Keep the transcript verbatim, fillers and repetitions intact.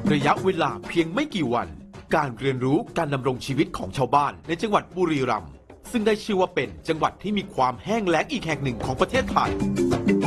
ระยะเวลาเพียงไม่กี่วันการเรียนรู้การดำรงชีวิตของชาวบ้านในจังหวัดบุรีรัมย์ซึ่งได้ชื่อว่าเป็นจังหวัดที่มีความแห้งแล้งอีกแห่งหนึ่งของประเทศไทย